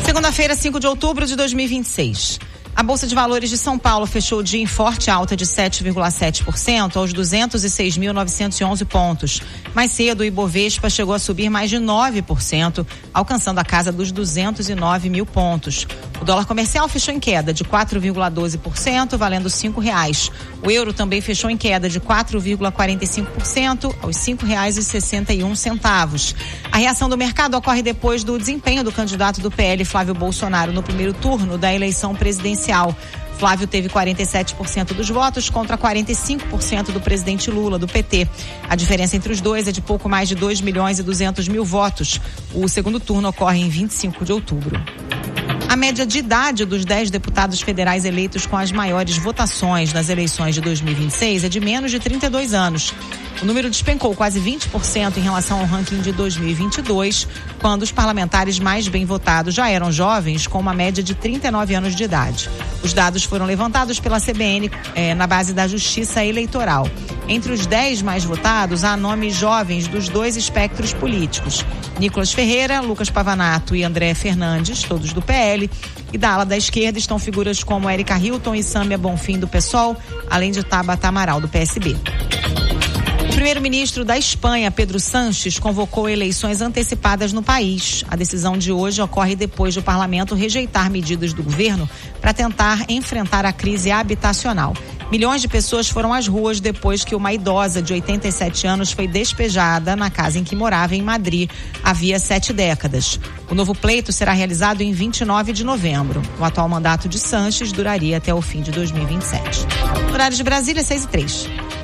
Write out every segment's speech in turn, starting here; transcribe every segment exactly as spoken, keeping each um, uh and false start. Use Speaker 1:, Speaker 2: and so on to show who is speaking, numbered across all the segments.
Speaker 1: Segunda-feira, cinco de outubro de dois mil e vinte e seis. A Bolsa de Valores de São Paulo fechou o dia em forte alta de sete vírgula sete por cento aos duzentos e seis mil novecentos e onze pontos. Mais cedo, o Ibovespa chegou a subir mais de nove por cento, alcançando a casa dos duzentos e nove mil pontos. O dólar comercial fechou em queda de quatro vírgula doze por cento, valendo cinco reais. O euro também fechou em queda de quatro vírgula quarenta e cinco por cento aos cinco reais e sessenta e um centavos. A reação do mercado ocorre depois do desempenho do candidato do P L, Flávio Bolsonaro, no primeiro turno da eleição presidencial. Flávio teve quarenta e sete por cento dos votos contra quarenta e cinco por cento do presidente Lula, do P T. A diferença entre os dois é de pouco mais de dois milhões e duzentos mil votos. O segundo turno ocorre em vinte e cinco de outubro. A média de idade dos dez deputados federais eleitos com as maiores votações nas eleições de dois mil e vinte e seis é de menos de trinta e dois anos. O número despencou quase vinte por cento em relação ao ranking de dois mil e vinte e dois, quando os parlamentares mais bem votados já eram jovens, com uma média de trinta e nove anos de idade. Os dados foram levantados pela C B N eh, na base da Justiça Eleitoral. Entre os dez mais votados, há nomes jovens dos dois espectros políticos: Nicolas Ferreira, Lucas Pavanato e André Fernandes, todos do P L. E da ala da esquerda estão figuras como Érica Hilton e Sâmia Bonfim, do PSOL, além de Tabata Amaral, do P S B. O primeiro-ministro da Espanha, Pedro Sánchez, convocou eleições antecipadas no país. A decisão de hoje ocorre depois do parlamento rejeitar medidas do governo para tentar enfrentar a crise habitacional. Milhões de pessoas foram às ruas depois que uma idosa de oitenta e sete anos foi despejada na casa em que morava em Madrid havia sete décadas. O novo pleito será realizado em vinte e nove de novembro. O atual mandato de Sánchez duraria até o fim de dois mil e vinte e sete. Horário de Brasília, seis e três.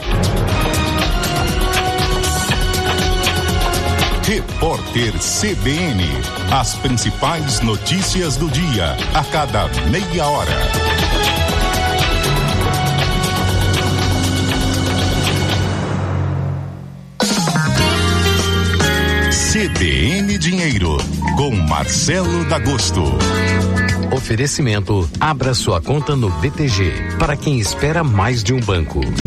Speaker 2: Repórter C B N. As principais notícias do dia, a cada meia hora. C B N Dinheiro, com Marcelo D'Agosto.
Speaker 3: Oferecimento: abra sua conta no B T G, para quem espera mais de um banco.